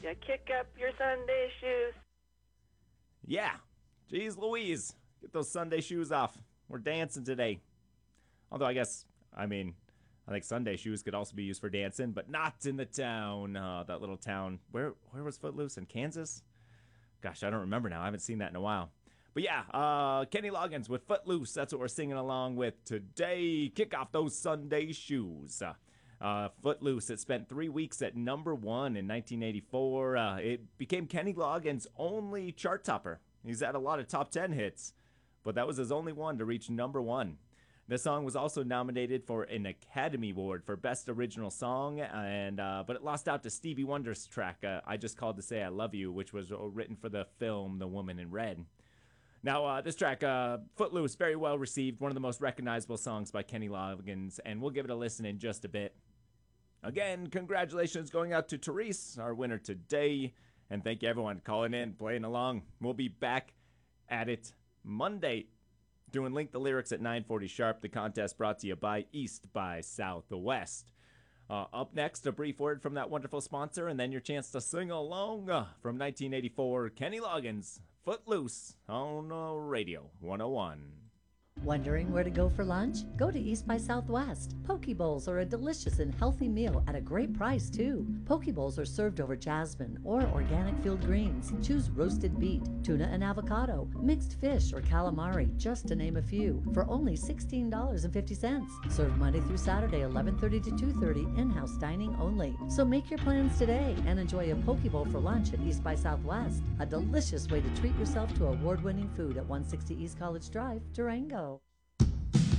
you kick up your Sunday shoes. Yeah. Jeez Louise. Get those Sunday shoes off. We're dancing today. Although I think Sunday shoes could also be used for dancing, but not in the town. That little town. Where was Footloose? In Kansas? Gosh, I don't remember now. I haven't seen that in a while. But yeah, Kenny Loggins with Footloose. That's what we're singing along with today. Kick off those Sunday shoes. Footloose, it spent 3 weeks at number 1 in 1984. It became Kenny Loggins' only chart topper. He's had a lot of top 10 hits, but that was his only one to reach number 1. The song was also nominated for an Academy Award for Best Original Song, but it lost out to Stevie Wonder's track, I Just Called to Say I Love You, which was written for the film The Woman in Red. Now, this track, Footloose, very well received, one of the most recognizable songs by Kenny Loggins, and we'll give it a listen in just a bit. Again, congratulations going out to Therese, our winner today, and thank you everyone calling in, playing along. We'll be back at it Monday, doing Link the Lyrics at 9:40 sharp. The contest brought to you by East by Southwest. Up next, a brief word from that wonderful sponsor, and then your chance to sing along from 1984, Kenny Loggins, Footloose on Radio 101. Wondering where to go for lunch? Go to East by Southwest. Poke Bowls are a delicious and healthy meal at a great price, too. Poke Bowls are served over jasmine or organic field greens. Choose roasted beet, tuna and avocado, mixed fish, or calamari, just to name a few, for only $16.50. Served Monday through Saturday, 11:30 to 2:30, in-house dining only. So make your plans today and enjoy a Poke Bowl for lunch at East by Southwest. A delicious way to treat yourself to award-winning food at 160 East College Drive, Durango.